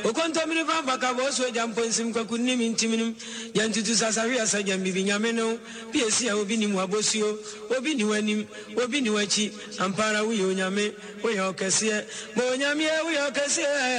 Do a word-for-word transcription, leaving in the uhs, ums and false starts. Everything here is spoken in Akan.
Okonto mini papa ka bo so jampo nsim kwaku nim ntiminum yantutu sasawe asajam bibi nyame no piesi a obi ni mu abosio obi ni wanim obi ni wachi ampara wo yo nyame wo yo kese mo nyame wo yo kese